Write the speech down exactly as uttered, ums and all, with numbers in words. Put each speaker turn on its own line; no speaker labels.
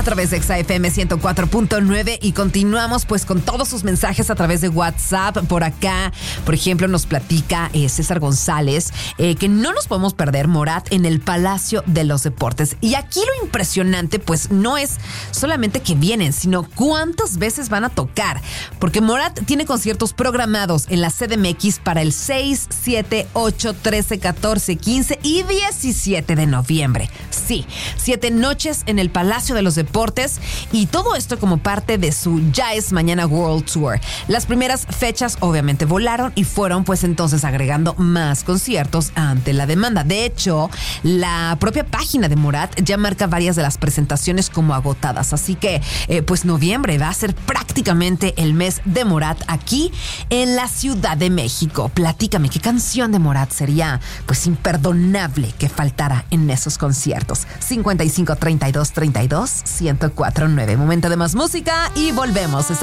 través de Exa F M ciento cuatro punto nueve y continuamos pues con todos sus mensajes a través de WhatsApp. Por acá, por ejemplo, nos platica eh, César González eh, que no nos podemos perder Morat en el Palacio de los Deportes. Y aquí lo impresionante pues no es solamente que vienen, sino cuántas veces van a tocar. Porque Morat tiene conciertos programados en la C D M X para el seis, siete, ocho, trece, catorce, quince y diecisiete de noviembre. Sí, siete noches en el Palacio de los Deportes y todo esto como parte de su Ya es Mañana World Tour. Las primeras fechas obviamente volaron y fueron pues entonces agregando más conciertos ante la demanda. De hecho, la propia página de Morat ya marca varias de las presentaciones como agotadas. Así que eh, pues noviembre va a ser prácticamente el mes de Morat aquí en la Ciudad de México. Platícame, ¿qué canción de Morat sería pues imperdonable que faltara en esos conciertos? cincuenta y cinco, treinta y dos, treinta y dos, ciento cuatro punto nueve. Momento de más música y volvemos.